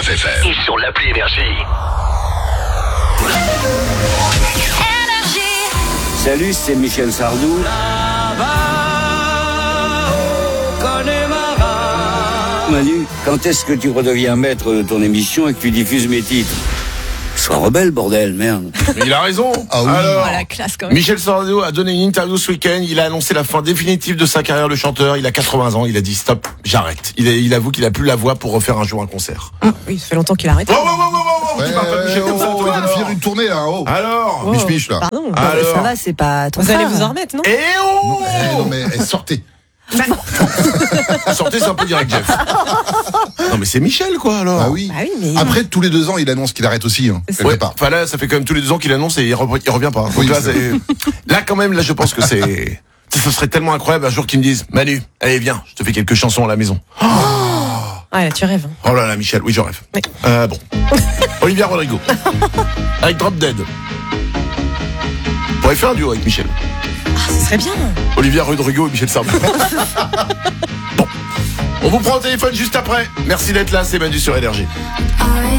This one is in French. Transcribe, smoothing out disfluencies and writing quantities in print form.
FM. Et sur l'appli Énergie. Salut, c'est Michel Sardou. Manu, quand est-ce que tu redeviens maître de ton émission et que tu diffuses mes titres? Sois rebelle, bordel, merde. Il a raison. Ah oui. Alors, La classe quand même. Michel Sardou a donné une interview ce week-end. Il a annoncé la fin définitive de sa carrière de chanteur. Il a 80 ans. Il a dit stop, j'arrête. Il avoue qu'il a plus la voix pour refaire un jour un concert. Oui, ça fait longtemps qu'il arrête. Oh, tu parles pas de Michel comme ça, il toi, vient de alors. finir une tournée là. Oh. Alors, Mich là. Pardon. Alors. Ça va, c'est pas ton Vous allez frère. vous en remettre, non? et oh Non mais sortez. Sortez, c'est un peu direct, Jeff. Non mais c'est Michel quoi alors. Ah oui. Ah oui, mais Après tous les 2 ans, il annonce qu'il arrête aussi. Quelque Ouais, part. enfin là, ça fait quand même tous les 2 ans qu'il annonce et il revient pas. Donc Oui, là, c'est là, quand même, là, je pense que c'est. Ce serait tellement incroyable un jour qu'ils me disent Manu, allez viens, je te fais quelques chansons à la maison. ouais, tu rêves. Oh là là, Michel, oui, je rêve. Oui. Bon. Olivia Rodrigo. Avec Drop Dead. On pourrait faire un duo avec Michel. Ah, ce serait bien. Olivia Rodrigo et Michel Sardou. Bon. On vous prend au téléphone juste après. Merci d'être là, c'est Manu sur Énergie.